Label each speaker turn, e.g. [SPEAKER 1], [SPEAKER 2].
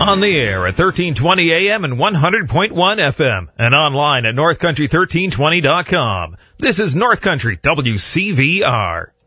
[SPEAKER 1] On the air at 1320 AM and 100.1 FM and online at northcountry1320.com. This is North Country WCVR.